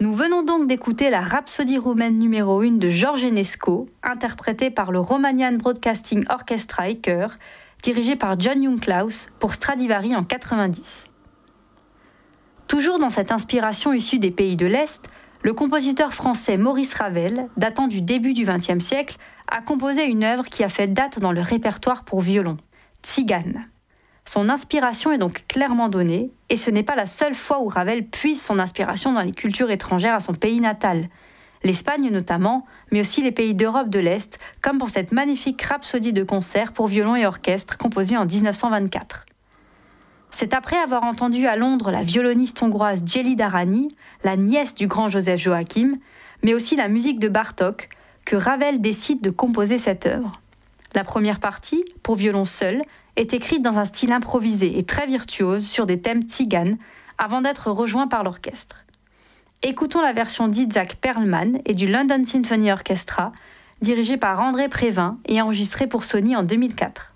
Nous venons donc d'écouter la Rhapsodie roumaine numéro 1 de George Enescu, interprétée par le Romanian Broadcasting Orchestra et Chœur, dirigé par John Young-Klaus pour Stradivari en 90. Toujours dans cette inspiration issue des pays de l'Est, le compositeur français Maurice Ravel, datant du début du XXe siècle, a composé une œuvre qui a fait date dans le répertoire pour violon, Tzigane. Son inspiration est donc clairement donnée, et ce n'est pas la seule fois où Ravel puise son inspiration dans les cultures étrangères à son pays natal, l'Espagne notamment, mais aussi les pays d'Europe de l'Est, comme pour cette magnifique rhapsodie de concert pour violon et orchestre composée en 1924. C'est après avoir entendu à Londres la violoniste hongroise Gelida Rani, la nièce du grand Joseph Joachim, mais aussi la musique de Bartók, que Ravel décide de composer cette œuvre. La première partie, pour violon seul, est écrite dans un style improvisé et très virtuose sur des thèmes tziganes, avant d'être rejoint par l'orchestre. Écoutons la version d'Itzhak Perlman et du London Symphony Orchestra, dirigée par André Prévin et enregistrée pour Sony en 2004.